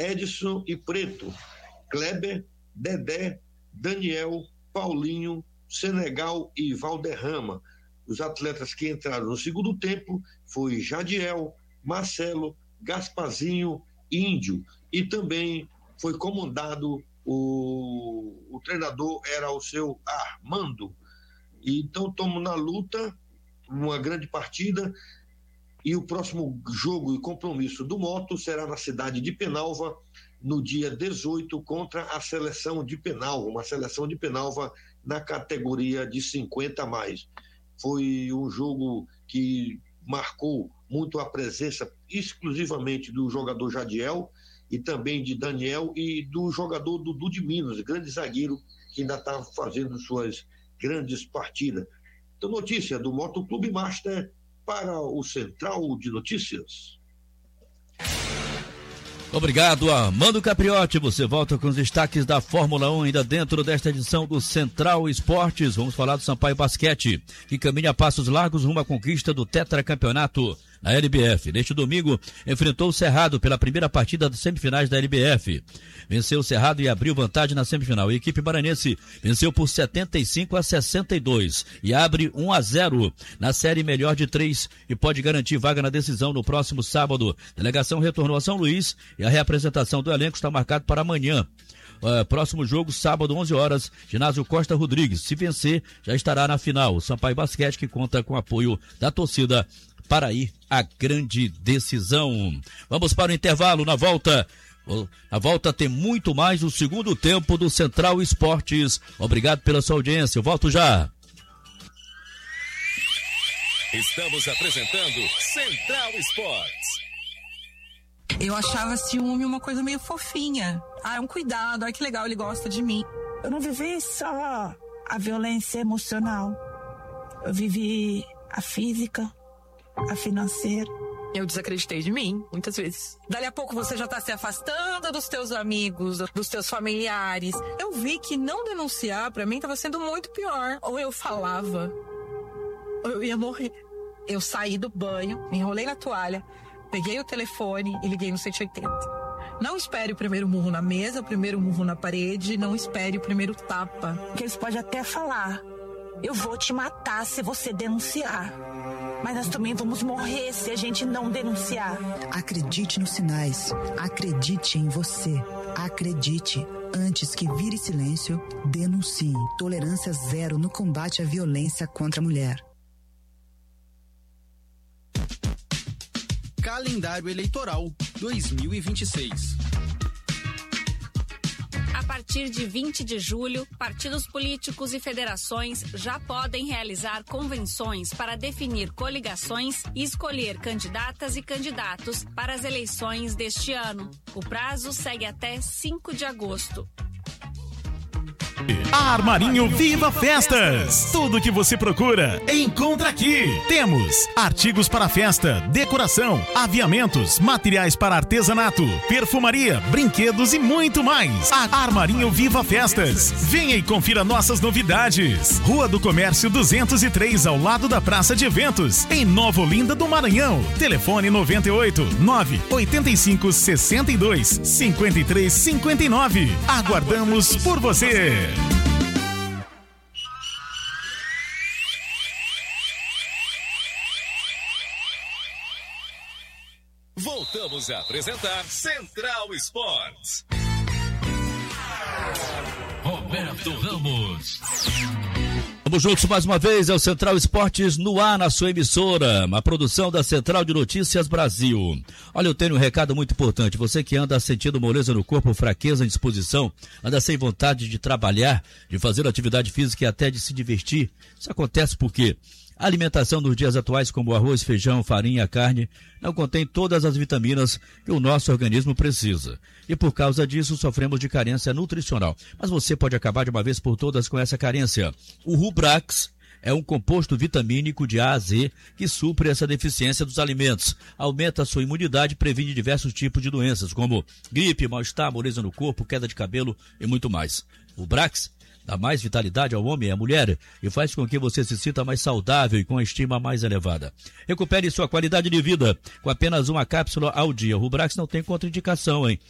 Edson e Preto, Kleber, Dedé, Daniel, Paulinho, Senegal e Valderrama. Os atletas que entraram no segundo tempo foi Jadiel, Marcelo, Gasparzinho, Índio, e também foi comandado, o treinador era o seu Armando. E então estamos na luta, uma grande partida, e o próximo jogo e compromisso do Moto será na cidade de Penalva, no dia 18, contra a seleção de Penalva, uma seleção de Penalva na categoria de 50 a mais. Foi um jogo que marcou muito a presença exclusivamente do jogador Jadiel e também de Daniel e do jogador Dudu de Minas, grande zagueiro que ainda está fazendo suas grandes partidas. Então, notícia do Motoclube Master para o Central de Notícias. Obrigado, Armando Capriotti. Você volta com os destaques da Fórmula 1 ainda dentro desta edição do Central Esportes. Vamos falar do Sampaio Basquete, que caminha a passos largos rumo à conquista do tetracampeonato na LBF. Neste domingo, enfrentou o Cerrado pela primeira partida das semifinais da LBF. Venceu o Cerrado e abriu vantagem na semifinal. A equipe maranhense venceu por 75-62 e abre 1-0 na série melhor de 3 e pode garantir vaga na decisão no próximo sábado. A delegação retornou a São Luís e a reapresentação do elenco está marcada para amanhã. Próximo jogo, sábado, 11 horas, ginásio Costa Rodrigues. Se vencer, já estará na final. O Sampaio Basquete, que conta com o apoio da torcida para ir à grande decisão. Vamos para o intervalo. Na volta tem muito mais o segundo tempo do Central Esportes. Obrigado pela sua audiência. Eu volto já. Estamos apresentando Central Esportes. Eu achava ciúme uma coisa meio fofinha. É um cuidado, que legal, ele gosta de mim. Eu não vivi só a violência emocional. Eu vivi a física, a financeira. Eu desacreditei de mim, muitas vezes. Dali a pouco você já tá se afastando dos teus amigos, dos teus familiares. Eu vi que não denunciar pra mim tava sendo muito pior. Ou eu falava, ou eu ia morrer. Eu saí do banho, me enrolei na toalha, peguei o telefone e liguei no 180. Não espere o primeiro murro na mesa, o primeiro murro na parede, não espere o primeiro tapa. Porque eles podem até falar, eu vou te matar se você denunciar. Mas nós também vamos morrer se a gente não denunciar. Acredite nos sinais. Acredite em você. Acredite. Antes que vire silêncio, denuncie. Tolerância zero no combate à violência contra a mulher. Calendário Eleitoral 2026. A partir de 20 de julho, partidos políticos e federações já podem realizar convenções para definir coligações e escolher candidatas e candidatos para as eleições deste ano. O prazo segue até 5 de agosto. Armarinho Viva Festas. Tudo que você procura, encontra aqui. Temos artigos para festa, decoração, aviamentos, materiais para artesanato, perfumaria, brinquedos e muito mais. Armarinho Viva Festas. Venha e confira nossas novidades. Rua do Comércio 203, ao lado da Praça de Eventos, em Nova Olinda do Maranhão. Telefone 98 985 62 53 59. Aguardamos por você. Voltamos a apresentar Central Esportes. Roberto Ramos. Vamos juntos mais uma vez, é o Central Esportes no ar na sua emissora, uma produção da Central de Notícias Brasil. Olha, eu tenho um recado muito importante, você que anda sentindo moleza no corpo, fraqueza, indisposição, anda sem vontade de trabalhar, de fazer atividade física e até de se divertir, isso acontece porque a alimentação nos dias atuais, como arroz, feijão, farinha, carne, não contém todas as vitaminas que o nosso organismo precisa. E por causa disso, sofremos de carência nutricional. Mas você pode acabar de uma vez por todas com essa carência. O Rubrax é um composto vitamínico de A a Z que supre essa deficiência dos alimentos. Aumenta a sua imunidade e previne diversos tipos de doenças, como gripe, mal-estar, moleza no corpo, queda de cabelo e muito mais. O Rubrax dá mais vitalidade ao homem e à mulher e faz com que você se sinta mais saudável e com a estima mais elevada. Recupere sua qualidade de vida com apenas uma cápsula ao dia. O Rubrax não tem contraindicação, hein?